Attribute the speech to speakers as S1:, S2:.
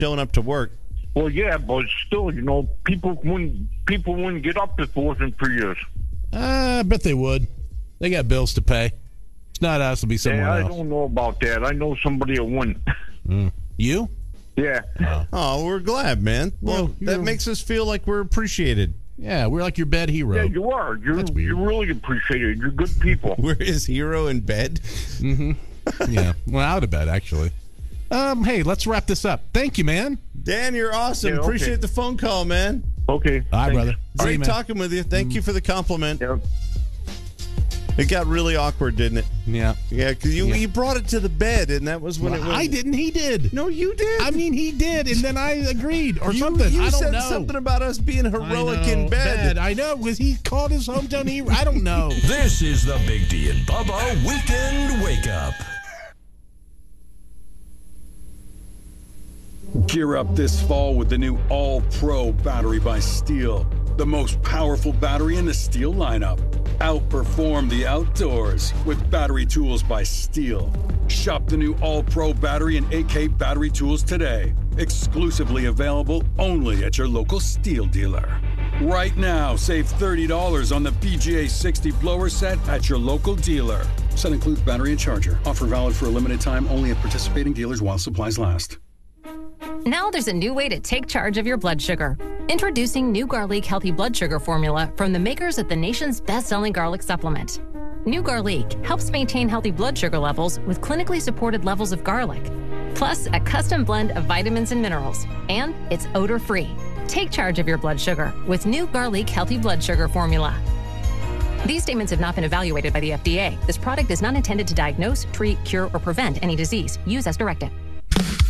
S1: showing up to work.
S2: Well, yeah, but still, people wouldn't get up if it wasn't for you.
S3: I bet they would. They got bills to pay. It's not us. It'll be someone else.
S2: I don't know about that. I know somebody that wouldn't.
S3: You?
S2: Yeah.
S1: Oh, we're glad, man. Well, that makes us feel like we're appreciated.
S3: Yeah, we're like your bed hero.
S2: Yeah, you are. You're really appreciated. You're good people.
S1: We're his hero in bed.
S3: Mm-hmm. Yeah. Well, out of bed, actually. Hey, let's wrap this up. Thank you, man.
S1: Dan, you're awesome.
S2: Yeah, okay.
S1: Appreciate the phone call, man.
S2: Okay.
S3: All right, brother.
S1: Great talking with you. Thank you for the compliment.
S2: Yep.
S1: It got really awkward, didn't it?
S3: Yeah.
S1: Yeah, because you brought it to the bed, and that was when it was.
S3: I didn't. He did.
S1: No, you did.
S3: I mean, he did, and then I agreed or something.
S1: You
S3: I don't
S1: said
S3: know.
S1: something about us being heroic in bed.
S3: I know, because he called his hometown hero. I don't know.
S4: This is the Big D and Bubba Weekend Wake Up.
S5: Gear up this fall with the new All-Pro battery by Steel. The most powerful battery in the Steel lineup. Outperform the outdoors with battery tools by Steel. Shop the new All-Pro battery and AK battery tools today. Exclusively available only at your local Steel dealer. Right now, save $30 on the BGA 60 blower set at your local dealer. Set includes battery and charger. Offer valid for a limited time only at participating dealers while supplies last.
S6: Now there's a new way to take charge of your blood sugar. Introducing New Garlic Healthy Blood Sugar Formula from the makers of the nation's best-selling garlic supplement. New Garlic helps maintain healthy blood sugar levels with clinically supported levels of garlic, plus a custom blend of vitamins and minerals, and it's odor-free. Take charge of your blood sugar with New Garlic Healthy Blood Sugar Formula. These statements have not been evaluated by the FDA. This product is not intended to diagnose, treat, cure, or prevent any disease. Use as directed.